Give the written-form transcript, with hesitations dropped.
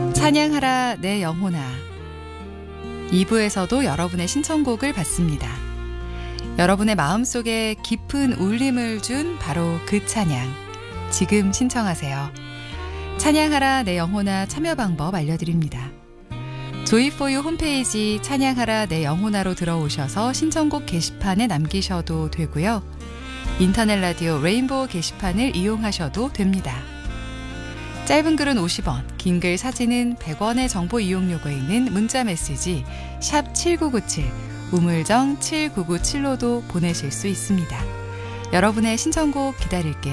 찬양하라 내 영혼아. 2부에서도 여러분의 신청곡을 받습니다. 여러분의 마음속에 깊은 울림을 준 바로 그 찬양. 지금 신청하세요. 찬양하라 내 영혼아 참여 방법 알려드립니다. 조이포유 홈페이지 찬양하라 내 영혼아로 들어오셔서 신청곡 게시판에 남기셔도 되고요. 인터넷 라디오 레인보우 게시판을 이용하셔도 됩니다. 짧은 글은 50원, 긴 글 사진은 100원의 정보 이용료가 있는 문자 메시지 샵 7997, 우물정 7997로도 보내실 수 있습니다. 여러분의 신청곡 기다릴게요.